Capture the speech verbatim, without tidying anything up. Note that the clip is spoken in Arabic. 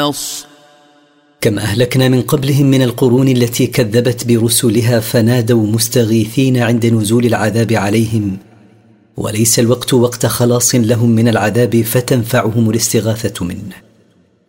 كم أهلكنا من قبلهم من القرون التي كذبت برسلها فنادوا مستغيثين عند نزول العذاب عليهم، وليس الوقت وقت خلاص لهم من العذاب فتنفعهم الاستغاثة منه.